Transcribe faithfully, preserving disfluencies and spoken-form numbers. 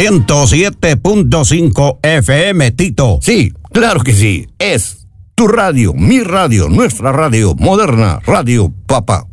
ciento siete punto cinco F M, Tito. Sí, claro que sí. Es tu radio, mi radio, nuestra radio, moderna radio, papá.